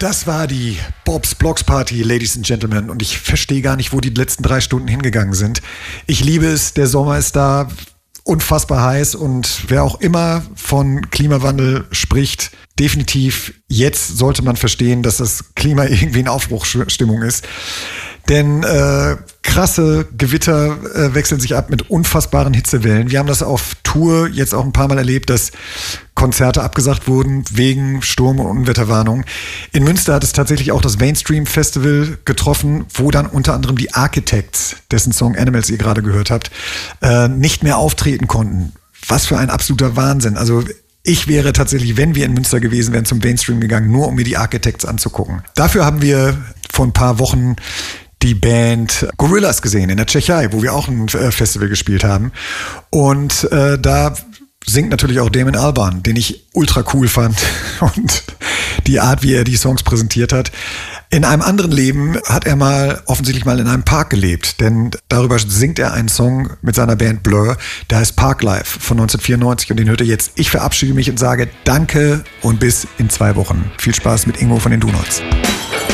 Das war die Bob's Blocks Party, Ladies and Gentlemen. Und ich verstehe gar nicht, wo die letzten 3 Stunden hingegangen sind. Ich liebe es, der Sommer ist da, unfassbar heiß. Und wer auch immer von Klimawandel spricht, definitiv jetzt sollte man verstehen, dass das Klima irgendwie in Aufbruchsstimmung ist. Denn krasse Gewitter wechseln sich ab mit unfassbaren Hitzewellen. Wir haben das auf Tour jetzt auch ein paar Mal erlebt, dass Konzerte abgesagt wurden wegen Sturm- und Unwetterwarnung. In Münster hat es tatsächlich auch das Mainstream Festival getroffen, wo dann unter anderem die Architects, dessen Song Animals ihr gerade gehört habt, nicht mehr auftreten konnten. Was für ein absoluter Wahnsinn. Also ich wäre tatsächlich, wenn wir in Münster gewesen wären, zum Mainstream gegangen, nur um mir die Architects anzugucken. Dafür haben wir vor ein paar Wochen die Band Gorillaz gesehen in der Tschechei, wo wir auch ein Festival gespielt haben. Und da singt natürlich auch Damon Albarn, den ich ultra cool fand. Und die Art, wie er die Songs präsentiert hat. In einem anderen Leben hat er offensichtlich mal in einem Park gelebt. Denn darüber singt er einen Song mit seiner Band Blur. Der heißt Parklife von 1994 und den hört ihr jetzt. Ich verabschiede mich und sage Danke und bis in 2 Wochen. Viel Spaß mit Ingo von den Donuts.